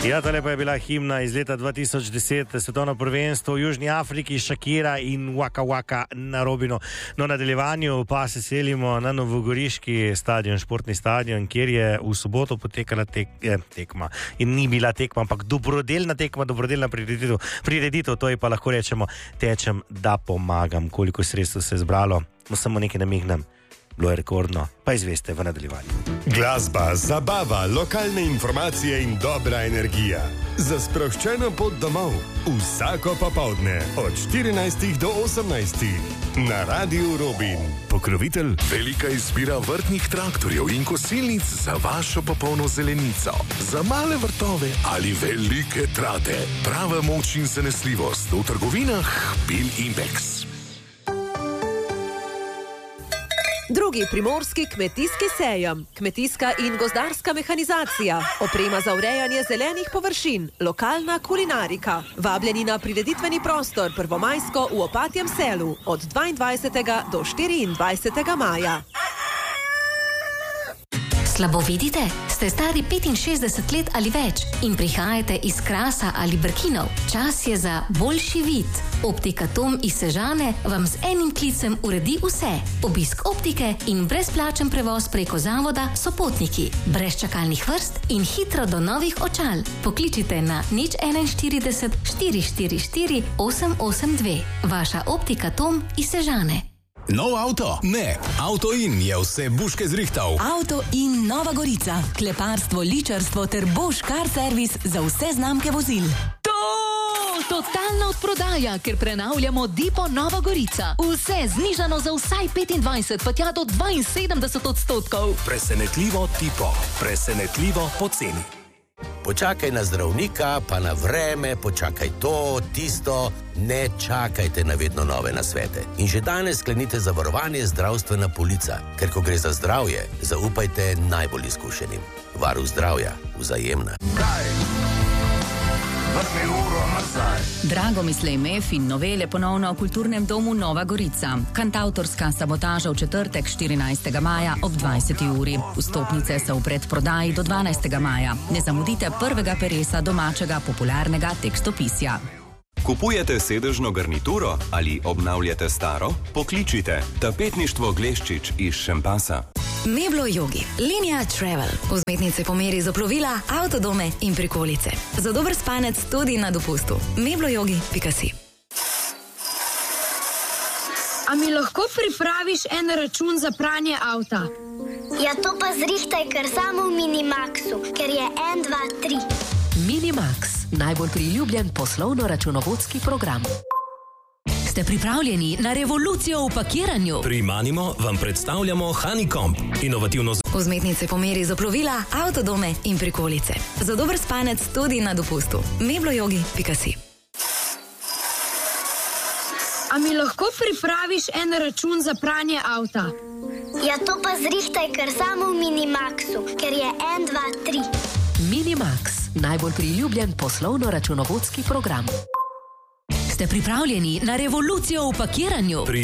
Ja, tale pa je bila himna iz leta 2010, svetovno prvenstvo v Južni Afriki, Shakira in Waka Waka na Robinu. No, nadaljevanju pa se selimo na novogoriški stadion, športni stadion, kjer je v soboto potekala tekma. In ni bila tekma, ampak dobrodelna tekma, dobrodelna prireditev, to je pa lahko rečemo, tečem, da pomagam, koliko sredstev se je zbralo. Samo nekaj namignem. Bilo je rekordno, pa izveste v nadaljevanju. Glasba, zabava, lokalne informacije in dobra energija. Za sproščeno pot domov. Vsako popoldne od 14 do 18. Na Radiu Robin. Pokrovitelj. Velika izbira vrtnih traktorjev in kosilnic za vašo popolno zelenico. Za male vrtove ali velike trate. Prava moč in zanesljivost v trgovinah Bil Impex. Drugi primorski kmetijski sejem, kmetijska in gozdarska mehanizacija, oprema za urejanje zelenih površin, lokalna kulinarika. Vabljeni na prireditveni prostor Prvomajsko v Opatjem selu od 22. do 24. maja. Slabo vidite? Ste stari 65 let ali več in prihajate iz Krasa ali Brkinov? Čas je za boljši vid. Optika Tom iz Sežane vam z enim klicem uredi vse. Obisk optike in brezplačen prevoz preko zavoda Sopotniki. Brez čakalnih vrst in hitro do novih očal. Pokličite na 041 444 882. Vaša Optika Tom iz Sežane. Nov avto? Ne. Avto-in je vse buške zrihtal. Avto-in Nova Gorica. Kleparstvo, ličarstvo ter Bosch Car Service za vse znamke vozil. Totalna odprodaja, ker prenavljamo Dipo Nova Gorica. Vse znižano za vsaj 25, pa tja do 72%. Presenetljivo Tipo. Presenetljivo poceni. Počakaj na zdravnika, pa na vreme, počakaj to, tisto, ne čakajte na vedno nove nasvete. In že danes sklenite zavarovanje zdravstvena polica, ker ko gre za zdravje, zaupajte najbolj izkušenim. Varuh zdravja, Vzajemna. Drago Mislej Mef in novele ponovno v Kulturnem domu Nova Gorica. Kantavtorska sabotaža v četrtek 14. maja ob 20. uri. Vstopnice so v predprodaji do 12. maja. Ne zamudite prvega peresa domačega popularnega tekstopisja. Kupujete sedežno garnituro ali obnavljate staro? Pokličite Tapetništvo Gleščič iz Šempasa. Meblo Yogi, linija Travel. Vzmetnice po meri za plovila, avtodome in prikolice. Za dober spanec tudi na dopustu. mebloyogi.si. A mi lahko pripraviš en račun za pranje avta? Ja, to pa zrihtaj kar samo v Minimaxu, ker je 1, 2, 3. Minimax, najbolj priljubljen poslovno-računovodski program. Ste pripravljeni na revolucijo v pakiranju? Pri Manimo vam predstavljamo Honeycomb, inovativno Vzmetnice po meri za plovila, avtodome in prikolice. Za dober spanec tudi na dopustu. mebloyogi.si. A mi lahko pripraviš en račun za pranje avta? Ja, to pa zrihtaj kar samo v Minimaxu, ker je 1, 2, 3. Minimax, najbolj priljubljen poslovno-računovodski program. Ste pripravljeni na revolucijo v pakiranju? Pri